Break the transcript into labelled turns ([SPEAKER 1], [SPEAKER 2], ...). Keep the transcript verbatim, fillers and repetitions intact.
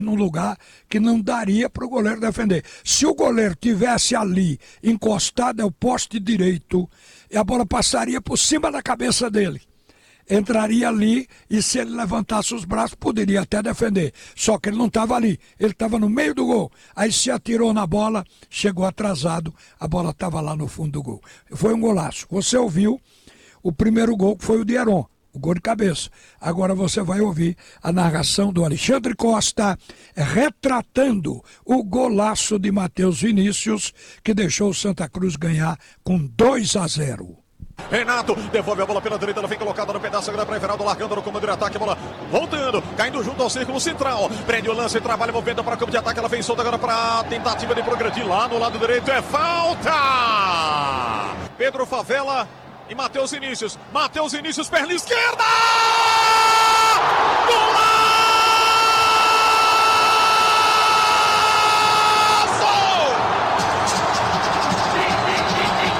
[SPEAKER 1] num lugar que não daria para o goleiro defender. Se o goleiro tivesse ali encostado ao poste direito, a bola passaria por cima da cabeça dele. Entraria ali e se ele levantasse os braços, poderia até defender. Só que ele não estava ali, ele estava no meio do gol. Aí se atirou na bola, chegou atrasado, a bola estava lá no fundo do gol. Foi um golaço. Você ouviu o primeiro gol, que foi o de Heron. O gol de cabeça. Agora você vai ouvir a narração do Alexandre Costa retratando o golaço de Matheus Vinícius, que deixou o Santa Cruz ganhar com dois a zero.
[SPEAKER 2] Renato devolve a bola pela direita, ela vem colocada no pedaço agora para Everaldo, largando no comando de ataque, a bola voltando, caindo junto ao círculo central, prende o lance, trabalha, movendo para o campo de ataque, ela vem solta agora para a tentativa de progredir lá no lado direito, é falta! Pedro Favela e Matheus Vinícius, Matheus Vinícius, perna esquerda!